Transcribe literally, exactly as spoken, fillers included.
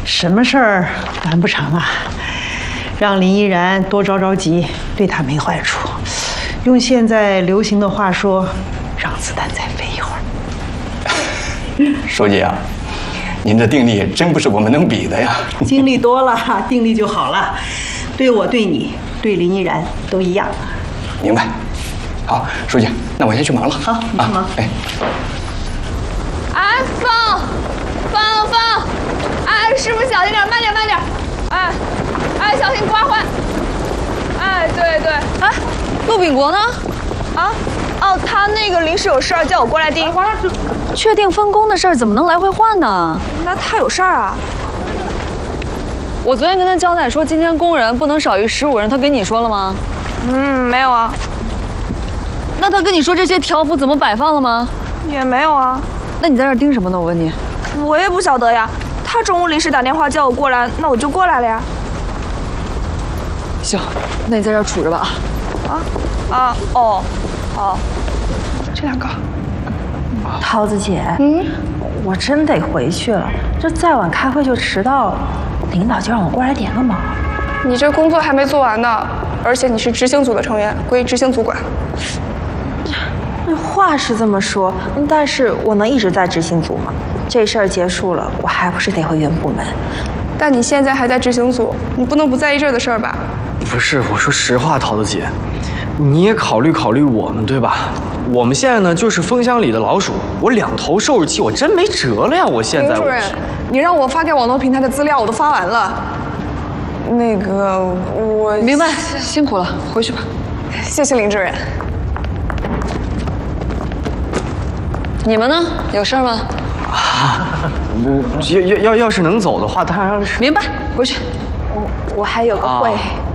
什么事儿办不成啊？让林依然多着着急，对她没坏处。用现在流行的话说，让子弹再飞一会儿。 书记啊，您这定力真不是我们能比的呀。 经历多了，定力就好了。对我、对你、对林依然都一样。 明白。好，书记，那我先去忙了。 好，你去忙。 哎。 哎，放，放放！哎，师傅小心点，慢点慢点。哎，哎，小心刮坏。哎，对对。哎，陆炳国呢？啊？哦，他那个临时有事儿，叫我过来盯。 确定分工的事儿怎么能来回换呢？ 那他有事儿啊？ 我昨天跟他交代说，今天工人不能少于十五人，他跟你说了吗？ 嗯，没有啊。 那他跟你说这些条幅怎么摆放了吗？ 也没有啊。 那你在这儿盯什么呢？我问你。 我也不晓得呀。他中午临时打电话叫我过来，那我就过来了呀。 行，那你在这儿杵着吧。 啊啊哦，好。这两个。 桃子姐，嗯，我真得回去了，这再晚开会就迟到了。领导就让我过来点个忙。 你这工作还没做完呢，而且你是执行组的成员，归执行组管。 这话是这么说，但是我能一直在执行组吗？这事儿结束了，我还不是得回原部门。 但你现在还在执行组，你不能不在意这儿的事儿吧？ 不是，我说实话，桃子姐，你也考虑考虑我们，对吧？我们现在呢就是蜂箱里的老鼠，我两头受着气，我真没辙了呀！我现在。 林主任，你让我发给网络平台的资料我都发完了。那个我明白，辛苦了，回去吧。 谢谢林主任。 你们呢？有事吗？ 啊，我要要要要是能走的话，当然是。 明白，回去。 我我还有个会。 啊